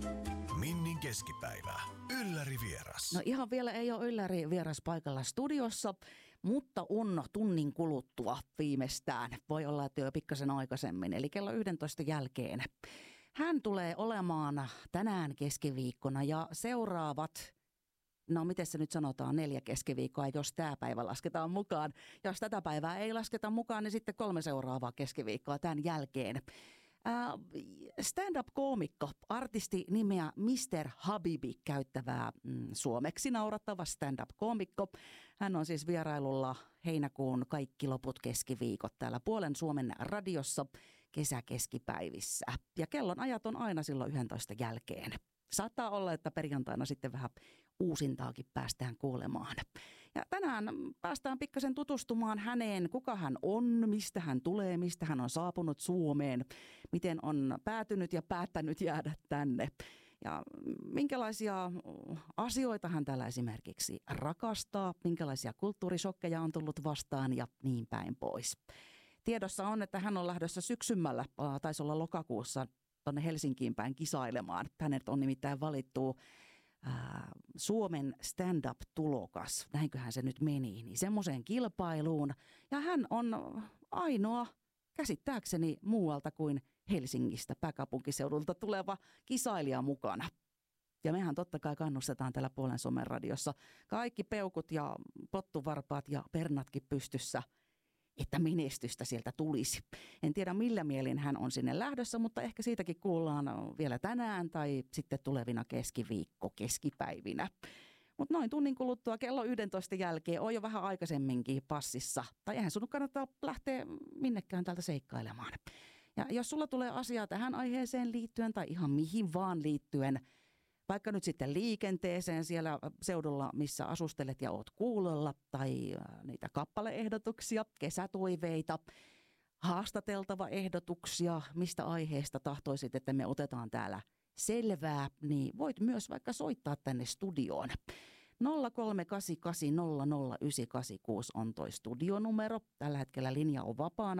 Minnin keskipäivä. Ylläri vieras. No ihan vielä ei ole ylläri vieras paikalla studiossa, mutta on tunnin kuluttua viimeistään. Voi olla, että jo pikkasen aikaisemmin, eli kello 11 jälkeen. Hän tulee olemaan tänään keskiviikkona ja seuraavat, no miten se nyt sanotaan, 4 keskiviikkoa, jos tämä päivä lasketaan mukaan. Jos tätä päivää ei lasketa mukaan, niin sitten 3 seuraavaa keskiviikkoa tämän jälkeen. Stand-up-koomikko, artisti nimeä Mr. Habibi käyttävää suomeksi naurattava stand-up-koomikko. Hän on siis vierailulla heinäkuun kaikki loput keskiviikot täällä Puolen Suomen radiossa kesäkeskipäivissä. Ja kellon ajat on aina silloin 11 jälkeen. Saattaa olla, että perjantaina sitten vähän uusintaakin päästään kuulemaan. Ja tänään päästään pikkasen tutustumaan häneen, kuka hän on, mistä hän tulee, mistä hän on saapunut Suomeen, miten on päätynyt ja päättänyt jäädä tänne. Ja minkälaisia asioita hän täällä esimerkiksi rakastaa, minkälaisia kulttuurisokkeja on tullut vastaan ja niin päin pois. Tiedossa on, että hän on lähdössä syksymällä, taisi olla lokakuussa, tuonne Helsinkiin päin kisailemaan. Hänet on nimittäin valittu Suomen stand-up-tulokas, näinköhän se nyt meni, niin semmoiseen kilpailuun. Ja hän on ainoa, käsittääkseni muualta kuin Helsingistä, pääkaupunkiseudulta tuleva kisailija mukana. Ja mehän totta kai kannustetaan täällä Puolen Suomen radiossa kaikki peukut ja pottuvarpaat ja pernatkin pystyssä, että menestystä sieltä tulisi. En tiedä millä mielin hän on sinne lähdössä, mutta ehkä siitäkin kuullaan vielä tänään tai sitten tulevina keskipäivinä. Mutta noin tunnin kuluttua kello 11 jälkeen on jo vähän aikaisemminkin passissa. Tai eihän sun kannattaa lähteä minnekään täältä seikkailemaan. Ja jos sulla tulee asiaa tähän aiheeseen liittyen tai ihan mihin vaan liittyen, vaikka nyt sitten liikenteeseen siellä seudulla, missä asustelet ja oot kuulolla, tai niitä kappaleehdotuksia, kesätoiveita, haastateltava ehdotuksia, mistä aiheesta tahtoisit, että me otetaan täällä selvää, niin voit myös vaikka soittaa tänne studioon. 0388000986 on toi studionumero. Tällä hetkellä linja on vapaana.